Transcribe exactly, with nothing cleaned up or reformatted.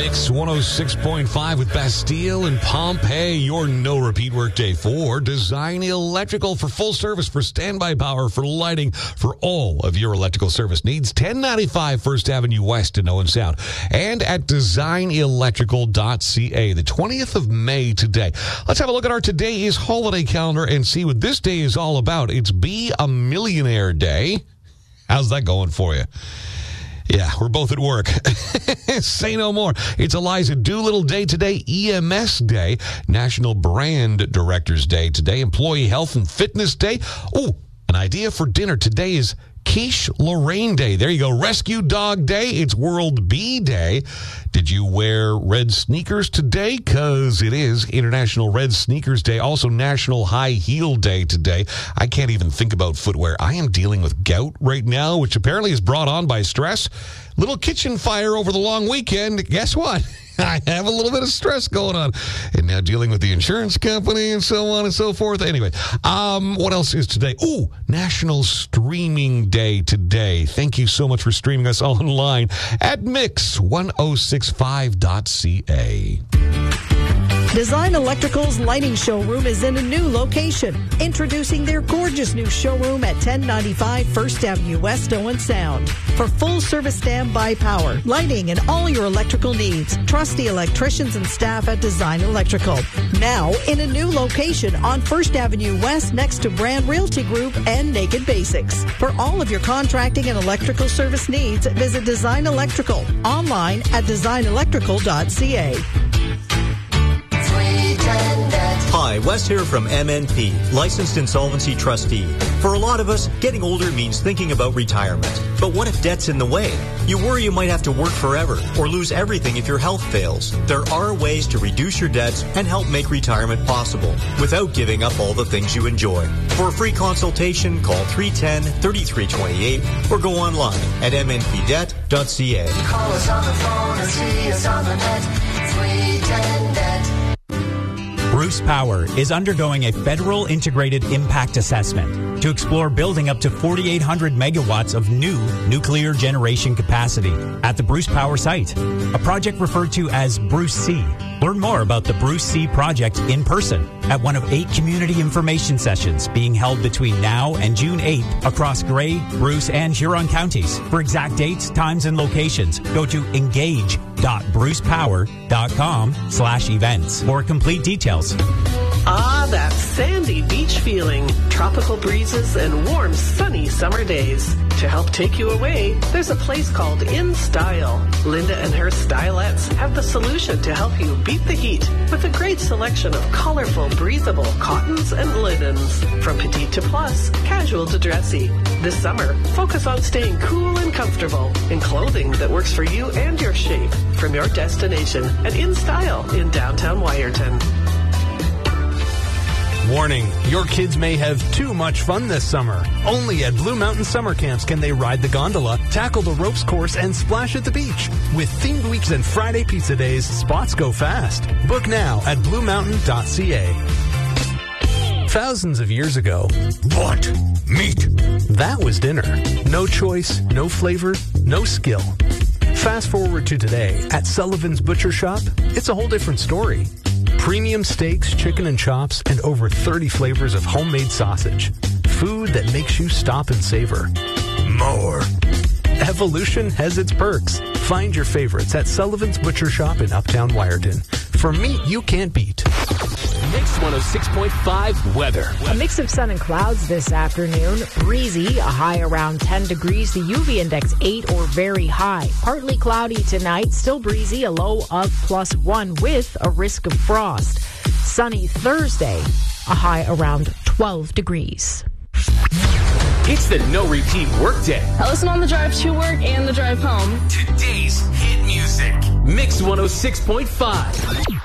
Mix one oh six point five with Bastille and Pompeii, your no-repeat workday for Design Electrical for full service, for standby power, for lighting, for all of your electrical service needs. ten ninety-five First Avenue West in Owen Sound. And at design electrical dot c a. The twentieth of May today. Let's have a look at our Today is Holiday calendar and see what this day is all about. It's Be a Millionaire Day. How's that going for you? Yeah, we're both at work. Say no more. It's Eliza Doolittle Day today, E M S Day, National Brand Directors Day today, Employee Health and Fitness Day. Oh, an idea for dinner today is Quiche Lorraine Day. There you go. Rescue Dog Day. It's World Bee Day. Did you wear red sneakers today? Because it is International Red Sneakers Day. Also National High Heel Day today. I can't even think about footwear. I am dealing with gout right now, which apparently is brought on by stress. Little kitchen fire over the long weekend. Guess what? I have a little bit of stress going on. And now dealing with the insurance company and so on and so forth. Anyway, um, what else is today? Ooh, National Streaming Day today. Thank you so much for streaming us online at mix ten sixty-five dot c a. Design Electrical's lighting showroom is in a new location. Introducing their gorgeous new showroom at ten ninety-five First Avenue West, Owen Sound. For full service standby power, lighting, and all your electrical needs, trust the electricians and staff at Design Electrical. Now in a new location on First Avenue West next to Brand Realty Group and Naked Basics. For all of your contracting and electrical service needs, visit Design Electrical online at design electrical dot c a. Hi, Wes here from M N P, Licensed Insolvency Trustee. For a lot of us, getting older means thinking about retirement. But what if debt's in the way? You worry you might have to work forever or lose everything if your health fails. There are ways to reduce your debts and help make retirement possible without giving up all the things you enjoy. For a free consultation, call three one zero, three three two eight or go online at m n p debt dot c a. Call us on the phone and see us on the net. three one zero debt. Bruce Power is undergoing a federal integrated impact assessment to explore building up to forty-eight hundred megawatts of new nuclear generation capacity at the Bruce Power site, a project referred to as Bruce C. Learn more about the Bruce C project in person at one of eight community information sessions being held between now and June eighth across Grey, Bruce, and Huron counties. For exact dates, times, and locations, go to engage dot bruce power dot com slash events for complete details. Ah, that sandy beach feeling, tropical breezes, and warm, sunny summer days. To help take you away, there's a place called In Style. Linda and her stylettes have the solution to help you beat the heat with a great selection of colorful, breathable cottons and linens. From petite to plus, casual to dressy. This summer, focus on staying cool and comfortable in clothing that works for you and your shape. From your destination at In Style in downtown Wyerton. Warning, your kids may have too much fun this summer. Only at Blue Mountain Summer Camps can they ride the gondola, tackle the ropes course, and splash at the beach. With themed weeks and Friday pizza days, spots go fast. Book now at blue mountain dot c a. Thousands of years ago, what? Meat. That was dinner. No choice, no flavor, no skill. Fast forward to today, at Sullivan's Butcher Shop, it's a whole different story. Premium steaks, chicken and chops, and over thirty flavors of homemade sausage. Food that makes you stop and savor. More. Evolution has its perks. Find your favorites at Sullivan's Butcher Shop in Uptown Wyerton. For meat you can't beat. Mix one oh six point five weather. A mix of sun and clouds this afternoon. Breezy, a high around ten degrees. The U V index eight or very high. Partly cloudy tonight. Still breezy, a low of plus one with a risk of frost. Sunny Thursday, a high around twelve degrees. It's the no repeat workday. I listen on the drive to work and the drive home. Today's hit music. Mix one oh six point five.